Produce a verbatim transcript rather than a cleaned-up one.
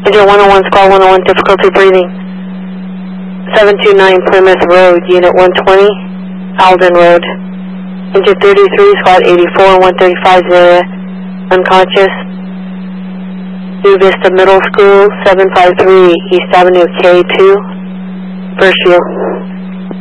Engine one oh one, Squad one oh one, difficulty breathing. seven two nine Plymouth Road, Unit one twenty, Alden Road. Engine thirty-three, Squad eighty-four, one thirty-five, area, unconscious. New Vista Middle School, seven five three East Avenue, K two, first view.